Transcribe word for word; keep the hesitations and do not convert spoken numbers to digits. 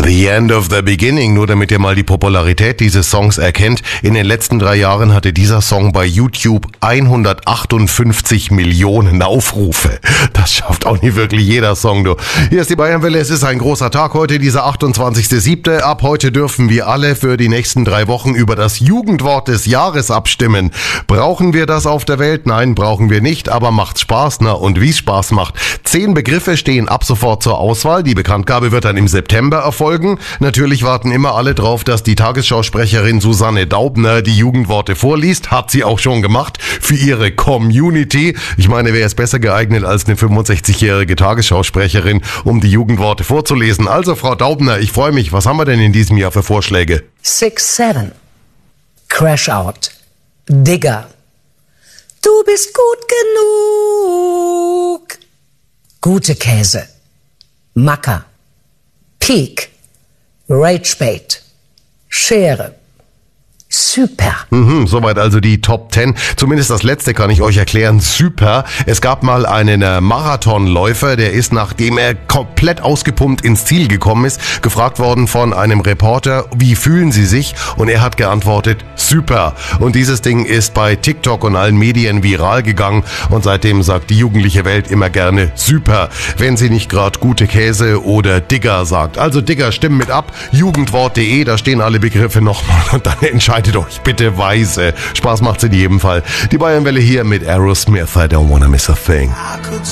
The End of the Beginning, nur damit ihr mal die Popularität dieses Songs erkennt. In den letzten drei Jahren hatte dieser Song bei YouTube hundertachtundfünfzig Millionen Aufrufe. Das schafft auch nicht wirklich jeder Song, du. Hier ist die Bayernwelle, es ist ein großer Tag heute, dieser achtundzwanzigster siebte Ab heute dürfen wir alle für die nächsten drei Wochen über das Jugendwort des Jahres abstimmen. Brauchen wir das auf der Welt? Nein, brauchen wir nicht, aber macht's Spaß? Na, und wie's Spaß macht. Zehn Begriffe stehen ab sofort zur Auswahl. Die Bekanntgabe wird dann im September erfolgen. Natürlich warten immer alle drauf, dass die Tagesschausprecherin Susanne Daubner die Jugendworte vorliest. Hat sie auch schon gemacht für ihre Community. Ich meine, wer ist besser geeignet als eine fünfundsechzigjährige Tagesschausprecherin, um die Jugendworte vorzulesen? Also, Frau Daubner, ich freue mich. Was haben wir denn in diesem Jahr für Vorschläge? six seven. Crash Out. Digger. Du bist gut genug. Gute Käse. Macker. Peak. Ragebait. Schere. Super. Mhm, soweit also die Top zehn. Zumindest das letzte kann ich euch erklären. Super. Es gab mal einen äh, Marathonläufer, der ist, nachdem er komplett ausgepumpt ins Ziel gekommen ist, gefragt worden von einem Reporter, wie fühlen Sie sich? Und er hat geantwortet, super. Und dieses Ding ist bei TikTok und allen Medien viral gegangen und seitdem sagt die jugendliche Welt immer gerne super, wenn sie nicht gerade gute Käse oder Digger sagt. Also Digger, stimmen mit ab. Jugendwort punkt de, da stehen alle Begriffe nochmal und dann entscheidet euch bitte weise. Spaß macht's in jedem Fall. Die Bayernwelle hier mit Aerosmith, I don't wanna miss a thing.